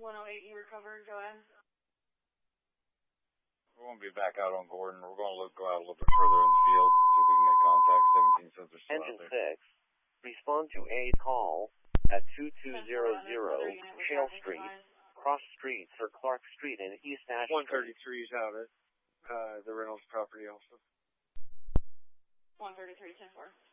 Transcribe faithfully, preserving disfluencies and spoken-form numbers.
one oh eight, you recovered. Go ahead. We're going to be back out on Gordon. We're going to look, go out a little bit further in the field, see if we can make contact. seventeen says they're still Engine out there. six, respond to a call at two two zero zero Shale Street, cross streets for Clark Street in East Ashland. one thirty-three is out at uh, the Reynolds property also. one thirty-three, ten four.